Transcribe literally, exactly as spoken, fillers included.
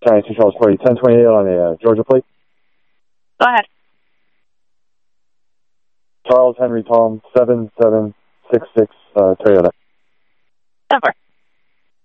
Giant two Charles Party, ten twenty-eight on a uh, Georgia plate. Go ahead. Charles Henry Tom, seven seven six six uh, Toyota. Over.